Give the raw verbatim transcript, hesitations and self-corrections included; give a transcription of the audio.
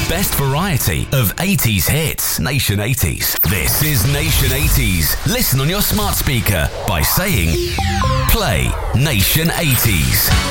best variety of eighties hits. Nation eighties. This is Nation eighties. Listen on your smart speaker by saying, play Nation eighties.